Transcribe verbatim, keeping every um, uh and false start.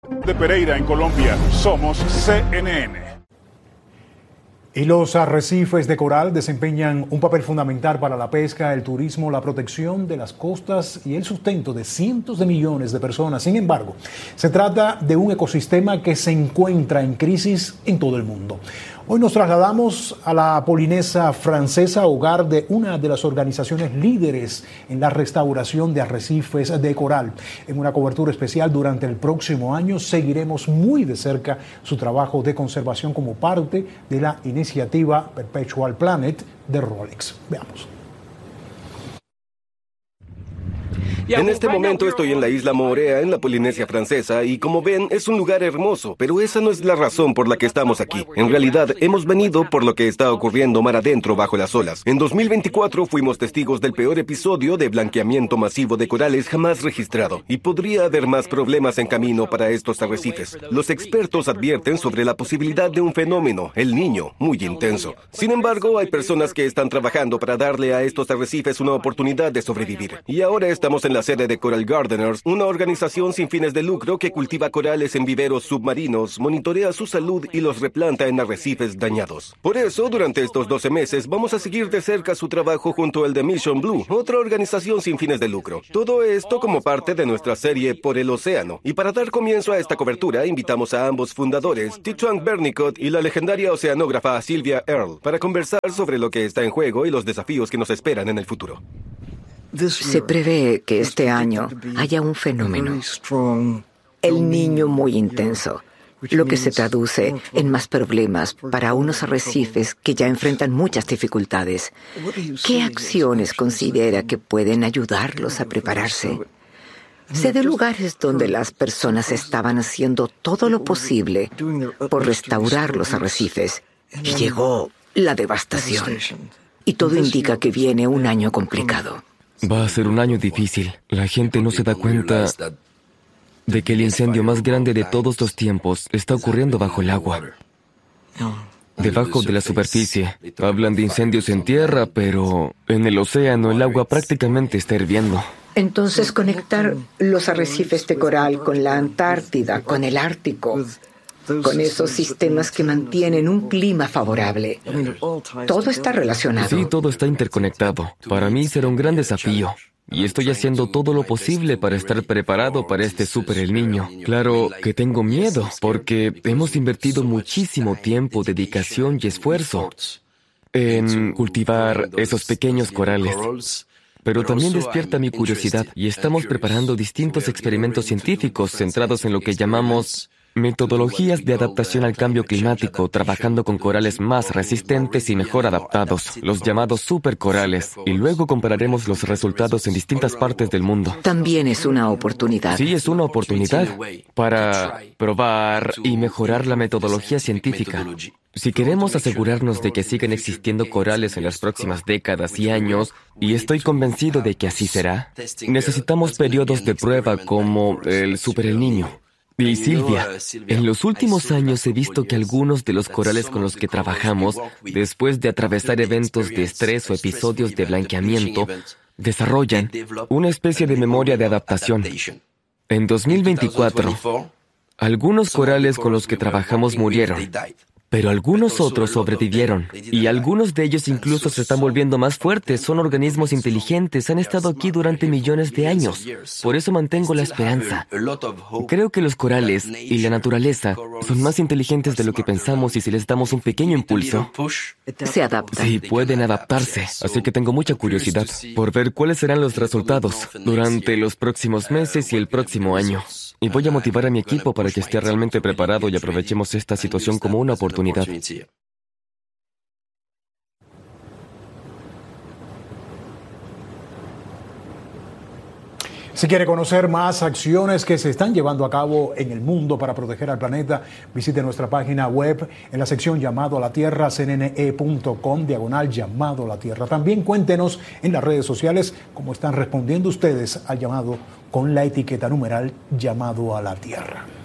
De Pereira, en Colombia, somos C N N. Y los arrecifes de coral desempeñan un papel fundamental para la pesca, el turismo, la protección de las costas y el sustento de cientos de millones de personas. Sin embargo, se trata de un ecosistema que se encuentra en crisis en todo el mundo. Hoy nos trasladamos a la Polinesia Francesa, hogar de una de las organizaciones líderes en la restauración de arrecifes de coral. En una cobertura especial durante el próximo año seguiremos muy de cerca su trabajo de conservación como parte de la iniciativa Perpetual Planet de Rolex. Veamos. En este momento estoy en la isla Moorea, en la Polinesia Francesa, y como ven, es un lugar hermoso, pero esa no es la razón por la que estamos aquí. En realidad, hemos venido por lo que está ocurriendo mar adentro bajo las olas. En dos mil veinticuatro fuimos testigos del peor episodio de blanqueamiento masivo de corales jamás registrado, y podría haber más problemas en camino para estos arrecifes. Los expertos advierten sobre la posibilidad de un fenómeno, el Niño, muy intenso. Sin embargo, hay personas que están trabajando para darle a estos arrecifes una oportunidad de sobrevivir. Y ahora estamos en la sede de Coral Gardeners, una organización sin fines de lucro que cultiva corales en viveros submarinos, monitorea su salud y los replanta en arrecifes dañados. Por eso, durante estos doce meses, vamos a seguir de cerca su trabajo junto al de Mission Blue, otra organización sin fines de lucro. Todo esto como parte de nuestra serie Por el Océano. Y para dar comienzo a esta cobertura, invitamos a ambos fundadores, Titchwan Bernicott y la legendaria oceanógrafa Sylvia Earle, para conversar sobre lo que está en juego y los desafíos que nos esperan en el futuro. Se prevé que este año haya un fenómeno, el Niño muy intenso, lo que se traduce en más problemas para unos arrecifes que ya enfrentan muchas dificultades. ¿Qué acciones considera que pueden ayudarlos a prepararse? Sé de lugares donde las personas estaban haciendo todo lo posible por restaurar los arrecifes y llegó la devastación. Y todo indica que viene un año complicado. Va a ser un año difícil. La gente no se da cuenta de que el incendio más grande de todos los tiempos está ocurriendo bajo el agua. Debajo de la superficie. Hablan de incendios en tierra, pero en el océano el agua prácticamente está hirviendo. Entonces, conectar los arrecifes de coral con la Antártida, con el Ártico, con esos sistemas que mantienen un clima favorable. Todo está relacionado. Sí, todo está interconectado. Para mí será un gran desafío. Y estoy haciendo todo lo posible para estar preparado para este Super El Niño. Claro que tengo miedo, porque hemos invertido muchísimo tiempo, dedicación y esfuerzo en cultivar esos pequeños corales. Pero también despierta mi curiosidad y estamos preparando distintos experimentos científicos centrados en lo que llamamos metodologías de adaptación al cambio climático, trabajando con corales más resistentes y mejor adaptados, los llamados supercorales, y luego compararemos los resultados en distintas partes del mundo. También es una oportunidad. Sí, es una oportunidad para probar y mejorar la metodología científica. Si queremos asegurarnos de que sigan existiendo corales en las próximas décadas y años, y estoy convencido de que así será, necesitamos periodos de prueba como el Super El Niño. Y Silvia, en los últimos años he visto que algunos de los corales con los que trabajamos, después de atravesar eventos de estrés o episodios de blanqueamiento, desarrollan una especie de memoria de adaptación. En dos mil veinticuatro, algunos corales con los que trabajamos murieron, pero algunos otros sobrevivieron, y algunos de ellos incluso se están volviendo más fuertes. Son organismos inteligentes, han estado aquí durante millones de años. Por eso mantengo la esperanza. Creo que los corales y la naturaleza son más inteligentes de lo que pensamos, y si les damos un pequeño impulso, se adaptan. Sí, pueden adaptarse. Así que tengo mucha curiosidad por ver cuáles serán los resultados durante los próximos meses y el próximo año. Y voy a motivar a mi equipo para que esté realmente preparado y aprovechemos esta situación como una oportunidad. Si quiere conocer más acciones que se están llevando a cabo en el mundo para proteger al planeta, visite nuestra página web en la sección Llamado a la Tierra, c n n e punto com, diagonal Llamado a la Tierra. También cuéntenos en las redes sociales cómo están respondiendo ustedes al llamado con la etiqueta numeral Llamado a la Tierra.